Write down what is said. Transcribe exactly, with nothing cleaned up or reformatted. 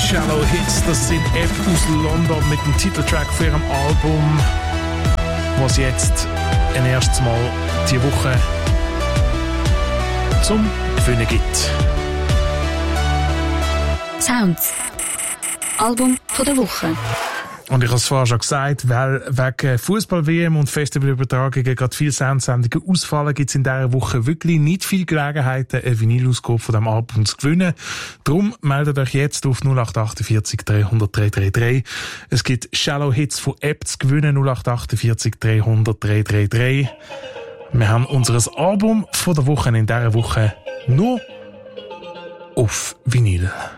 Shallow Hits, das sind App aus London mit dem Titeltrack für ihrem Album, was jetzt ein erstes Mal diese Woche zum Gewinnen gibt. Sounds. Album von der Woche. Und ich habe es vorher schon gesagt, weil wegen Fußball-W M und Festivalübertragungen gerade viele Soundsendungen ausfallen, gibt es in dieser Woche wirklich nicht viele Gelegenheiten, eine Vinyl-Ausgabe von diesem Album zu gewinnen. Darum meldet euch jetzt auf null acht achtundvierzig dreihundert dreihundertdreiunddreißig. Es gibt Shallow Hits von App zu gewinnen, null acht achtundvierzig dreihundert dreihundertdreiunddreißig. Wir haben unser Album von der Woche in dieser Woche nur auf Vinyl.